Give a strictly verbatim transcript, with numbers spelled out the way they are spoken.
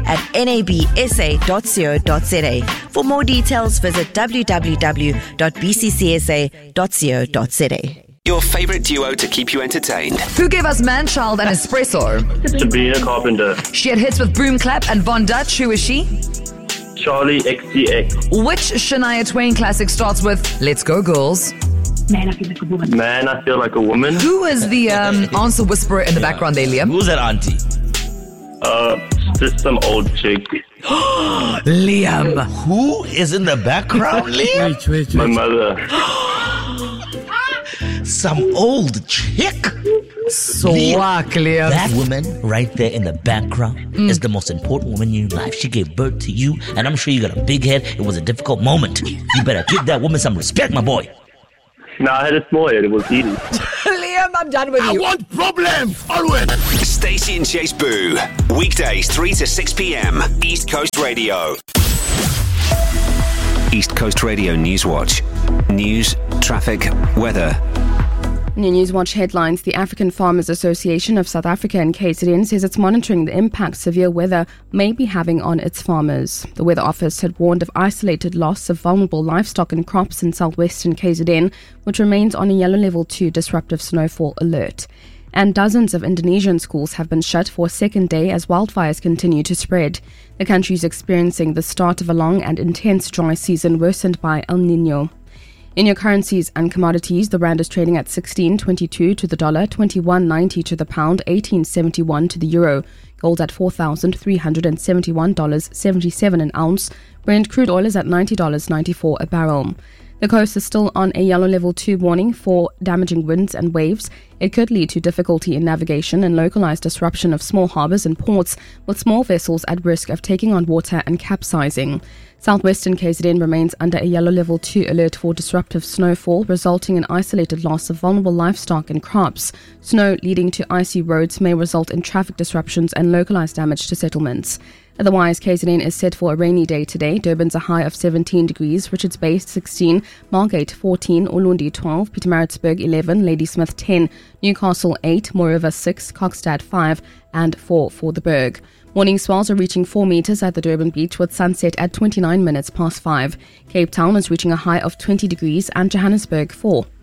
at n a b s a dot co dot z a. For more details, visit w w w dot b c c s a dot co dot z a. Your favourite duo to keep you entertained. Who gave us Manchild and Espresso? Sabrina Carpenter. She had hits with Broom Clap and Von Dutch. Who is she? Charlie X C X. Which Shania Twain classic starts with Let's Go Girls? Man, I feel like a woman. Man, I feel like a woman. Who is the um, answer whisperer in the background there, Liam? Who's that auntie? Uh, just some old chick. Liam. Who is in the background, Liam? Wait, wait, wait. My mother. Some old chick? Swag, Liam. That woman right there in the background mm. is the most important woman in your life. She gave birth to you, and I'm sure you got a big head. It was a difficult moment. You better give that woman some respect, my boy. No, I had a small head. It was eating. Liam, I'm done with I you. I want problems, always. Stacey and Chase Boo. Weekdays three to six p.m. East Coast Radio. East Coast Radio Newswatch. News, traffic, weather. New Newswatch headlines. The African Farmers Association of South Africa in K Z N says it's monitoring the impact severe weather may be having on its farmers. The Weather Office had warned of isolated loss of vulnerable livestock and crops in southwestern K Z N, which remains on a yellow level two disruptive snowfall alert. And dozens of Indonesian schools have been shut for a second day as wildfires continue to spread. The country is experiencing the start of a long and intense dry season worsened by El Niño. In your currencies and commodities, the rand is trading at sixteen twenty-two to the dollar, twenty-one ninety to the pound, eighteen seventy-one to the euro. Gold at four thousand three hundred seventy-one dollars and seventy-seven cents an ounce. Brent crude oil is at ninety dollars and ninety-four cents a barrel. The coast is still on a yellow level two warning for damaging winds and waves. It could lead to difficulty in navigation and localized disruption of small harbors and ports, with small vessels at risk of taking on water and capsizing. Southwestern K Z N remains under a yellow level two alert for disruptive snowfall, resulting in isolated loss of vulnerable livestock and crops. Snow leading to icy roads may result in traffic disruptions and localized damage to settlements. Otherwise, K Z N is set for a rainy day today. Durban's a high of seventeen degrees, Richards Bay sixteen, Margate fourteen, Ulundi twelve, Pietermaritzburg eleven, Ladysmith ten, Newcastle eight, Moorriver six, Kokstad five, and four for the Berg. Morning swells are reaching four metres at the Durban beach with sunset at twenty-nine minutes past five. Cape Town is reaching a high of twenty degrees and Johannesburg four.